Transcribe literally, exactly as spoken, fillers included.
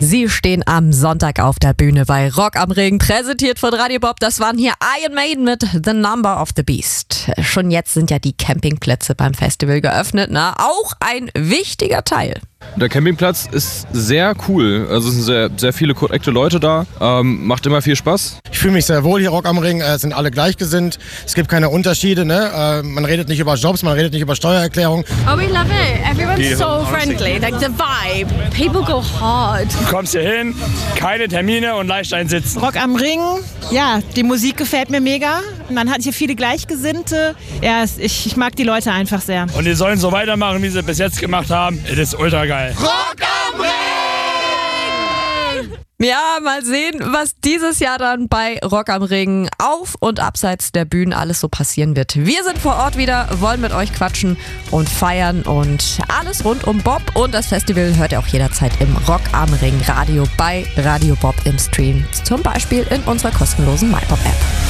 Sie stehen am Sonntag auf der Bühne bei Rock am Ring, präsentiert von Radio Bob. Das waren hier Iron Maiden mit The Number of the Beast. Schon jetzt sind ja die Campingplätze beim Festival geöffnet, na, auch ein wichtiger Teil. Der Campingplatz ist sehr cool. Also es sind sehr, sehr viele korrekte Leute da. Ähm, macht immer viel Spaß. Ich fühle mich sehr wohl hier, Rock am Ring. Es sind alle gleichgesinnt. Es gibt keine Unterschiede. Ne? Äh, man redet nicht über Jobs, man redet nicht über Steuererklärung. Oh, we love it. Everyone's so friendly. Like the vibe. People go hard. Du kommst hier hin, keine Termine und leicht einsitzen. Rock am Ring, ja, die Musik gefällt mir mega. Man hat hier viele Gleichgesinnte. Ja, ich, ich mag die Leute einfach sehr. Und die sollen so weitermachen, wie sie bis jetzt gemacht haben. Es ist ultra geil. Rock am Ring! Ja, mal sehen, was dieses Jahr dann bei Rock am Ring auf und abseits der Bühnen alles so passieren wird. Wir sind vor Ort wieder, wollen mit euch quatschen und feiern und alles rund um Bob und das Festival hört ihr auch jederzeit im Rock am Ring Radio bei Radio Bob im Stream. Zum Beispiel in unserer kostenlosen MyBob-App.